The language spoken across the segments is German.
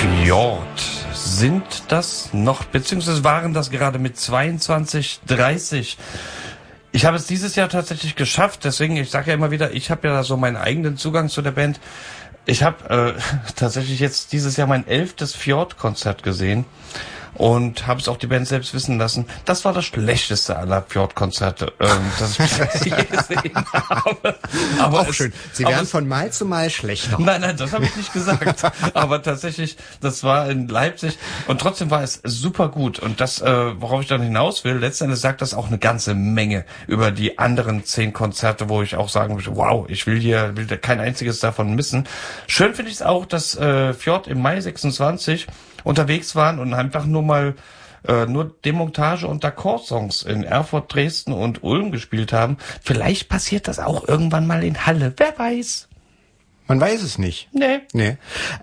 Fjord. Sind das noch, beziehungsweise waren das gerade mit 22:30? Ich habe es dieses Jahr tatsächlich geschafft, deswegen, ich sage ja immer wieder, ich habe ja so meinen eigenen Zugang zu der Band. Ich habe tatsächlich jetzt dieses Jahr mein 11. Fjord-Konzert gesehen und habe es auch die Band selbst wissen lassen. Das war das schlechteste aller Fjord-Konzerte, das ich je gesehen habe. Aber auch schön. Sie werden von Mal zu Mal schlechter. Nein, das habe ich nicht gesagt. Aber tatsächlich, das war in Leipzig und trotzdem war es super gut. Und das, worauf ich dann hinaus will, letztendlich sagt das auch eine ganze Menge über die anderen 10 Konzerte, wo ich auch sagen würde, wow, ich will kein einziges davon missen. Schön finde ich es auch, dass Fjord im Mai 26 unterwegs waren und einfach nur Demontage- und Akkord-Songs in Erfurt, Dresden und Ulm gespielt haben. Vielleicht passiert das auch irgendwann mal in Halle. Wer weiß? Man weiß es nicht. Nee.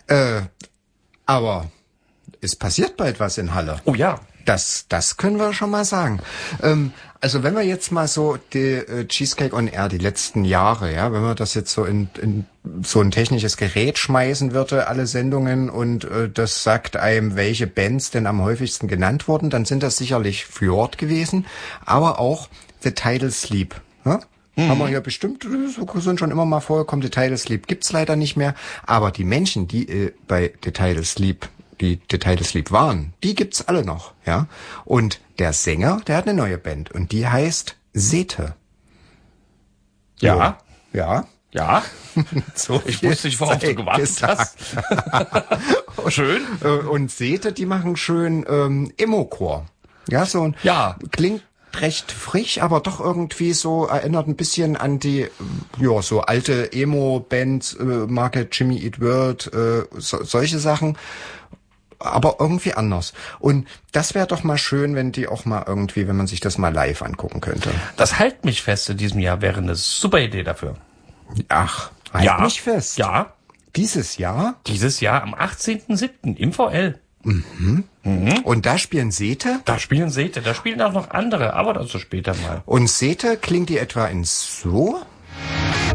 Aber es passiert bald was in Halle. Oh ja. Das können wir schon mal sagen. Also wenn wir jetzt mal so die Cheesecake on Air, die letzten Jahre, ja, wenn man das jetzt so in so ein technisches Gerät schmeißen würde, alle Sendungen, und das sagt einem, welche Bands denn am häufigsten genannt wurden, dann sind das sicherlich Fjord gewesen, aber auch The Tidal Sleep. Ja? Haben wir hier bestimmt, sind schon immer mal vorgekommen. The Tidal Sleep gibt's leider nicht mehr, aber die Menschen, die bei The Tidal Sleep waren, die gibt's alle noch, ja. Und der Sänger, der hat eine neue Band und die heißt Sethe. Ja. Ja. Ja. So, ich wusste nicht, worauf du gewartet hast. Schön. Und Sethe, die machen schön Emo-Core. Ja, so ein klingt recht frisch, aber doch irgendwie so erinnert ein bisschen an die so alte Emo-Bands, Marke Jimmy Eat World, solche Sachen. Aber irgendwie anders. Und das wäre doch mal schön, wenn die auch mal irgendwie, wenn man sich das mal live angucken könnte. Das Halt mich fest in diesem Jahr wäre eine super Idee dafür. Ach, Halt mich fest. Ja. Dieses Jahr? Dieses Jahr am 18.07. im VL. Mhm. Und da spielen Sethe? Da spielen auch noch andere, aber dazu später mal. Und Sethe, klingt die etwa in so?